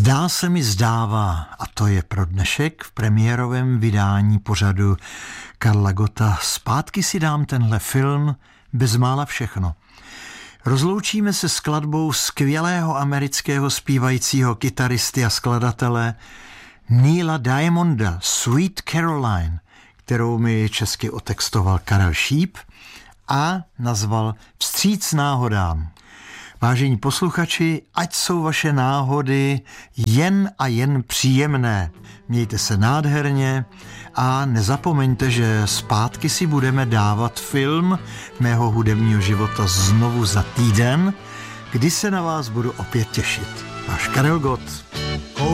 Zdává, a to je pro dnešek v premiérovém vydání pořadu Karla Gotta. Zpátky si dám tenhle film, bezmála všechno. Rozloučíme se skladbou skvělého amerického zpívajícího kytaristy a skladatele Neila Diamonda, Sweet Caroline, kterou mi česky otextoval Karel Šíp a nazval Vstříc náhodám. Vážení posluchači, ať jsou vaše náhody jen a jen příjemné. Mějte se nádherně a nezapomeňte, že zpátky si budeme dávat film mého hudebního života znovu za týden, kdy se na vás budu opět těšit. Váš Karel Gott.